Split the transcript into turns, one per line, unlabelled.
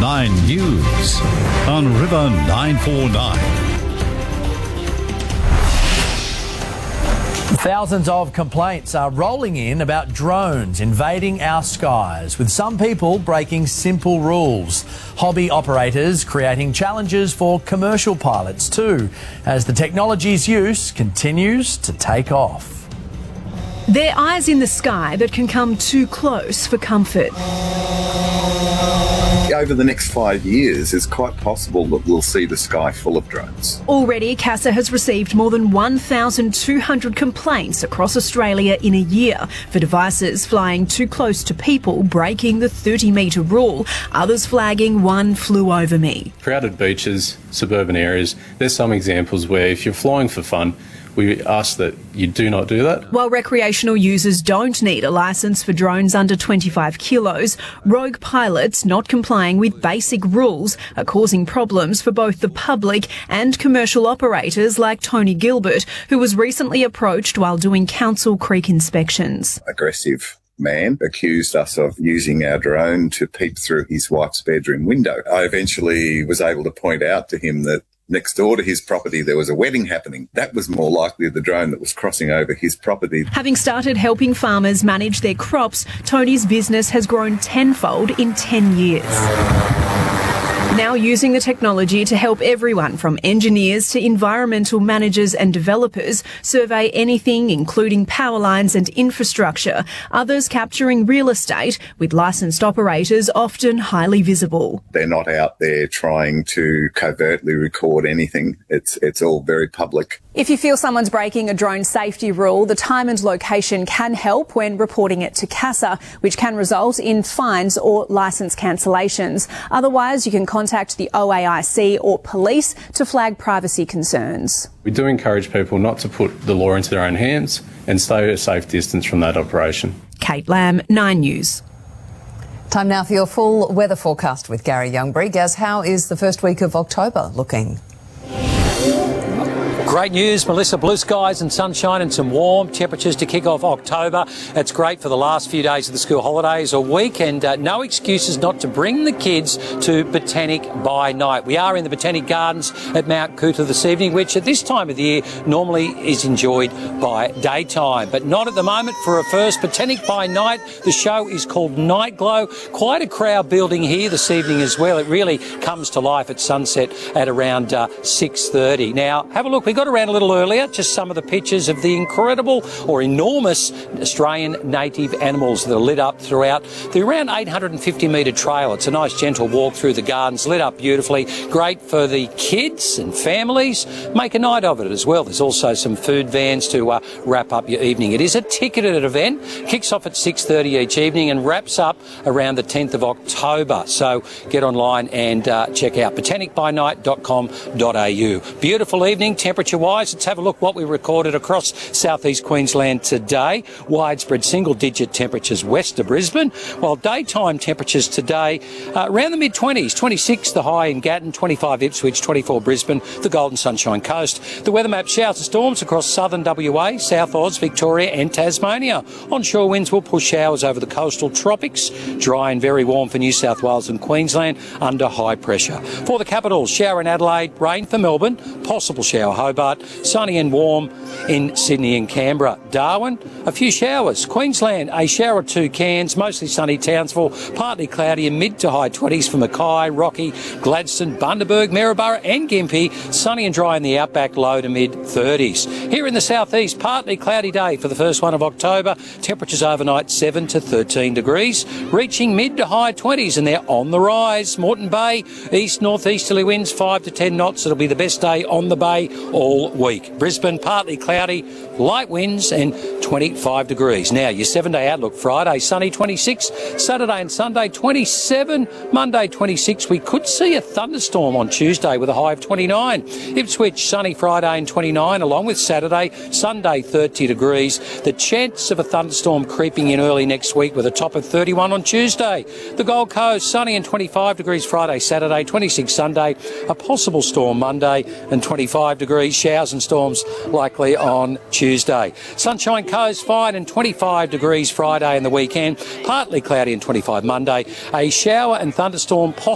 9 News on River 949.
Thousands of complaints are rolling in about drones invading our skies, with some people breaking simple rules. Hobby operators creating challenges for commercial pilots too, as the technology's use continues to take off.
They're eyes in the sky that can come too close for comfort.
Over the next 5 years, it's quite possible that we'll see the sky full of drones.
Already, CASA has received more than 1,200 complaints across Australia in a year for devices flying too close to people, breaking the 30-metre rule. Others flagging "one flew over me."
Crowded beaches, suburban areas, there's some examples where if you're flying for fun, we ask that you do not do that.
While recreational users don't need a licence for drones under 25 kilos, rogue pilots not complying with basic rules are causing problems for both the public and commercial operators like Tony Gilbert, who was recently approached while doing Council Creek inspections.
Aggressive man accused us of using our drone to peep through his wife's bedroom window. I eventually was able to point out to him that next door to his property there was a wedding happening. That was more likely the drone that was crossing over his property.
Having started helping farmers manage their crops, Tony's business has grown tenfold in 10 years. Now using the technology to help everyone from engineers to environmental managers and developers survey anything, including power lines and infrastructure. Others capturing real estate, with licensed operators often highly visible.
They're not out there trying to covertly record anything. It's all very public.
If you feel someone's breaking a drone safety rule, the time and location can help when reporting it to CASA, which can result in fines or licence cancellations. Otherwise, you can contact the OAIC or police to flag privacy concerns.
We do encourage people not to put the law into their own hands and stay a safe distance from that operation.
Kate Lamb, 9 News.
Time now for your full weather forecast with Gary Youngbury. Gaz, how is the first week of October looking?
Great news, Melissa. Blue skies and sunshine and some warm temperatures to kick off October. It's great for the last few days of the school holidays or week, and no excuses not to bring the kids to Botanic by Night. We are in the Botanic Gardens at Mount Coot this evening, which at this time of the year normally is enjoyed by daytime, but not at the moment. For a first Botanic by Night, the show is called Night Glow. Quite a crowd building here this evening as well. It really comes to life at sunset at around 6:30. Now, have a look. We got around a little earlier, just some of the pictures of the incredible or enormous Australian native animals that are lit up throughout the around 850-metre trail. It's a nice gentle walk through the gardens, lit up beautifully. Great for the kids and families. Make a night of it as well. There's also some food vans to wrap up your evening. It is a ticketed event. Kicks off at 6:30 each evening and wraps up around the 10th of October. So get online and check out botanicbynight.com.au. Beautiful evening, temperature-wise. Let's have a look what we recorded across southeast Queensland today. Widespread single-digit temperatures west of Brisbane, while daytime temperatures today around the mid-20s. 26 the high in Gatton, 25 Ipswich, 24 Brisbane, the Golden Sunshine Coast. The weather map: showers and storms across southern WA, South Oz, Victoria and Tasmania. Onshore winds will push showers over the coastal tropics. Dry and very warm for New South Wales and Queensland under high pressure. For the capital, shower in Adelaide, rain for Melbourne, possible shower Hobart, sunny and warm in Sydney and Canberra. Darwin, a few showers. Queensland, a shower or two. Cairns, mostly sunny. Townsville, partly cloudy in mid to high 20s for Mackay, Rocky, Gladstone, Bundaberg, Maryborough and Gympie. Sunny and dry in the outback, low to mid 30s. Here in the southeast, partly cloudy day for the first one of October. Temperatures overnight 7 to 13 degrees, reaching mid to high 20s, and they're on the rise. Moreton Bay, east-northeasterly winds 5 to 10 knots. It'll be the best day on the bay all week. Brisbane, partly cloudy, light winds and 25 degrees. Now, your 7-day outlook: Friday, sunny 26, Saturday and Sunday 27, Monday 26. We could see a thunderstorm on Tuesday with a high of 29. Ipswich, sunny Friday and 29, along with Saturday. Sunday 30 degrees. The chance of a thunderstorm creeping in early next week with a top of 31 on Tuesday. The Gold Coast, sunny and 25 degrees Friday, Saturday, 26 Sunday. A possible storm Monday and 25 degrees. Showers and storms likely on Tuesday. Sunshine Coast, fine and 25 degrees Friday and the weekend. Partly cloudy and 25 Monday. A shower and thunderstorm possible